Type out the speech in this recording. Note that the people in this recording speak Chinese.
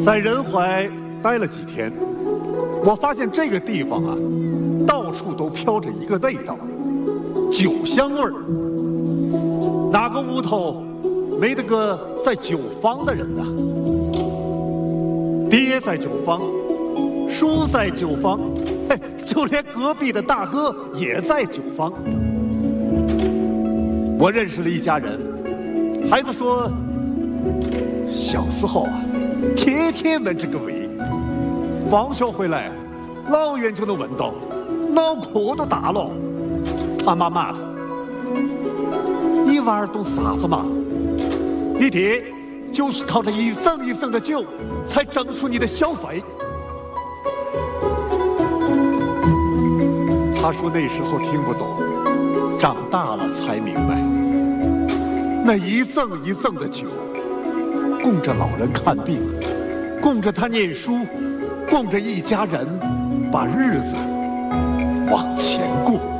在仁怀待了几天，我发现这个地方啊，到处都飘着一个味道，酒香味儿。哪个屋头没得个在酒坊的人呢？爹在酒坊，叔在酒坊，嘿，就连隔壁的大哥也在酒坊。我认识了一家人，孩子说，小时候啊，天天闻这个味，放学回来，老远就能闻到，脑壳都大了。他妈骂他：“你娃儿懂啥子嘛？你爹就是靠着一升一升的酒，才挣出你的小费。”他说那时候听不懂，长大了才明白，那一赠一赠的酒，供着老人看病，供着他念书，供着一家人把日子往前过。